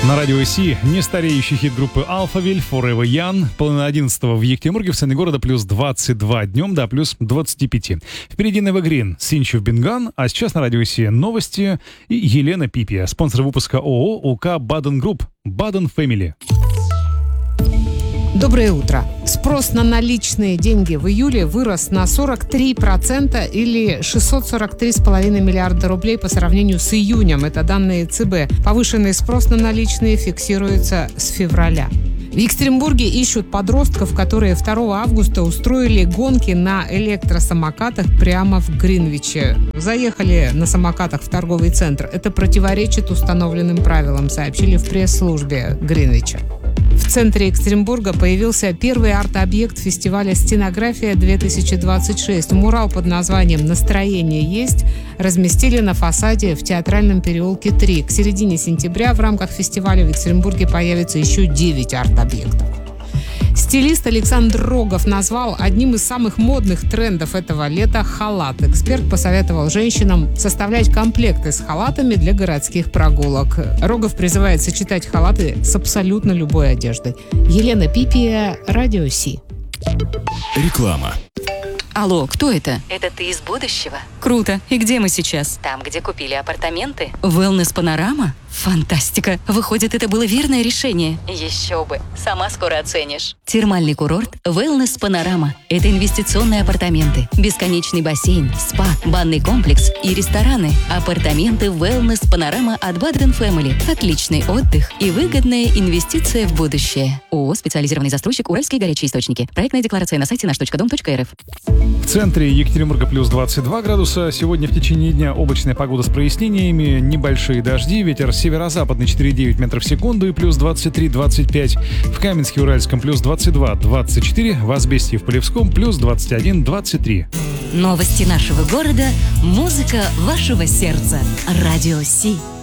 На радио Си нестареющий хит группы Alphaville Forever Young. Половина 11 в Екатеринбурге, в центре города плюс 22, днем до плюс 25. Впереди Never Green, Синчев Бинган, а сейчас на радио Си новости и Елена Пипия, спонсор выпуска ООО УК Баден Групп, Баден Family. Доброе утро. Спрос на наличные деньги в июле вырос на 43% или 643,5 миллиарда рублей по сравнению с июнем. Это данные ЦБ. Повышенный спрос на наличные фиксируется с февраля. В Екатеринбурге ищут подростков, которые 2 августа устроили гонки на электросамокатах прямо в Гринвиче. Заехали на самокатах в торговый центр. Это противоречит установленным правилам, сообщили в пресс-службе Гринвича. В центре Екатеринбурга появился первый арт-объект фестиваля «Стенография-2026». Мурал под названием «Настроение есть» разместили на фасаде в Театральном переулке 3. К середине сентября в рамках фестиваля в Екатеринбурге появится еще 9 арт-объектов. Стилист Александр Рогов назвал одним из самых модных трендов этого лета халат. Эксперт посоветовал женщинам составлять комплекты с халатами для городских прогулок. Рогов призывает сочетать халаты с абсолютно любой одеждой. Елена Пипия, Радио Си. Реклама. Алло, кто это? Это ты из будущего? Круто. И где мы сейчас? Там, где купили апартаменты? Wellness Панорама? Фантастика. Выходит, это было верное решение. Еще бы. Сама скоро оценишь. Термальный курорт Wellness Панорама. Это инвестиционные апартаменты, бесконечный бассейн, спа, банный комплекс и рестораны. Апартаменты Wellness Панорама от Баден Family. Отличный отдых и выгодная инвестиция в будущее. ООО «Специализированный застройщик Уральские горячие источники». Проектная декларация на сайте наш.дом.рф. В центре Екатеринбурга плюс 22 градуса. Сегодня в течение дня облачная погода с прояснениями, небольшие дожди, ветер северо-западный 4,9 метров в секунду и плюс 23-25. В Каменске-Уральском плюс 22-24, в Асбесте и в Полевском плюс 21-23. Новости нашего города, музыка вашего сердца. Радио Си.